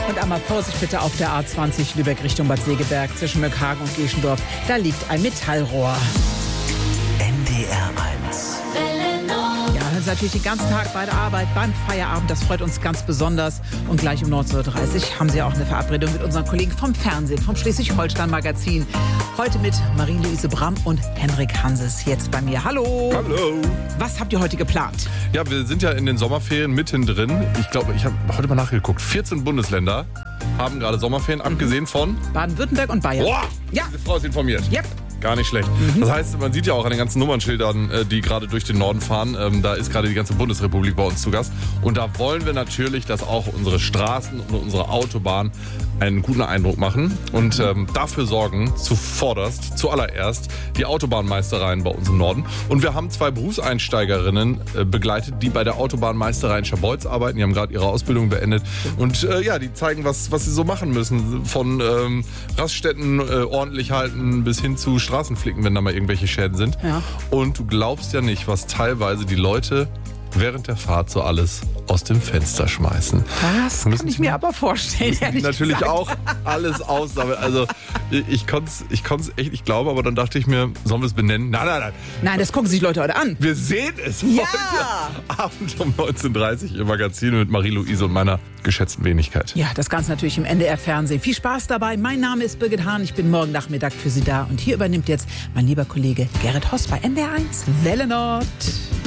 Und einmal Vorsicht bitte auf der A20 Lübeck Richtung Bad Segeberg zwischen Möckhagen und Geschendorf. Da liegt ein Metallrohr. NDR 1. Ja, hören Sie natürlich den ganzen Tag bei der Arbeit, beim Feierabend. Das freut uns ganz besonders. Und gleich um 19.30 Uhr haben Sie auch eine Verabredung mit unseren Kollegen vom Fernsehen, vom Schleswig-Holstein-Magazin. Heute mit Marie-Louise Bramm und Henrik Hanses jetzt bei mir. Hallo. Hallo. Was habt ihr heute geplant? Ja, wir sind ja in den Sommerferien mittendrin. Ich glaube, ich habe heute mal nachgeguckt. 14 Bundesländer haben gerade Sommerferien, abgesehen von Baden-Württemberg und Bayern. Boah, Ja. diese Frau ist informiert. Yep. Gar nicht schlecht. Das heißt, man sieht ja auch an den ganzen Nummernschildern, die gerade durch den Norden fahren, da ist gerade die ganze Bundesrepublik bei uns zu Gast. Und da wollen wir natürlich, dass auch unsere Straßen und unsere Autobahnen einen guten Eindruck machen. Und dafür sorgen zuallererst die Autobahnmeistereien bei uns im Norden. Und wir haben 2 Berufseinsteigerinnen begleitet, die bei der Autobahnmeisterei in Scharbeutz arbeiten. Die haben gerade ihre Ausbildung beendet. Und die zeigen, was sie so machen müssen. Von Raststätten ordentlich halten bis hin zu Straßenflicken, wenn da mal irgendwelche Schäden sind. Ja. Und du glaubst ja nicht, was teilweise die Leute während der Fahrt so alles aus dem Fenster schmeißen. Das kann ich mir aber vorstellen, ehrlich Natürlich gesagt. auch alles aussammeln. Also ich konnte es echt nicht glauben, aber dann dachte ich mir, sollen wir es benennen? Nein. Nein, das gucken sich Leute heute an. Wir sehen es Ja. heute Abend um 19.30 Uhr im Magazin mit Marie-Louise und meiner geschätzten Wenigkeit. Ja, das Ganze natürlich im NDR-Fernsehen. Viel Spaß dabei. Mein Name ist Birgit Hahn. Ich bin morgen Nachmittag für Sie da. Und hier übernimmt jetzt mein lieber Kollege Gerrit Hoss bei NDR 1 Welle Nord.